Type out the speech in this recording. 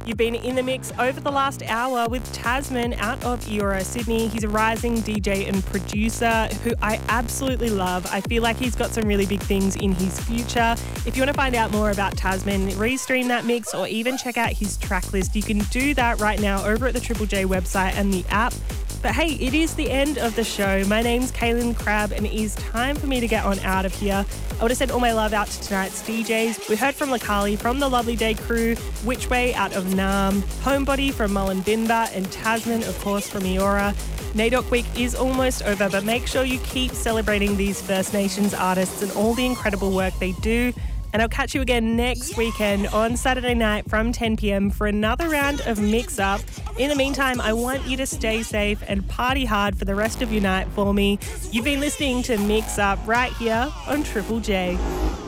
You've been in the mix over the last hour with Tasman out of Eora, Sydney. He's a rising DJ and producer who I absolutely love. I feel like he's got some really big things in his future. If you want to find out more about Tasman, restream that mix or even check out his track list, you can do that right now over at the Triple J website and the app. But hey, it is the end of the show. My name's Kaylin Crabb and it is time for me to get on out of here. I want to send all my love out to tonight's DJs. We heard from Lakali from the Lovely Day crew, Which Way out of Naarm, Homebody from Mullumbimba, and Tasman, of course, from Eora. NAIDOC Week is almost over, but make sure you keep celebrating these First Nations artists and all the incredible work they do. And I'll catch you again next weekend on Saturday night from 10 p.m. for another round of Mix Up. In the meantime, I want you to stay safe and party hard for the rest of your night for me. You've been listening to Mix Up right here on Triple J.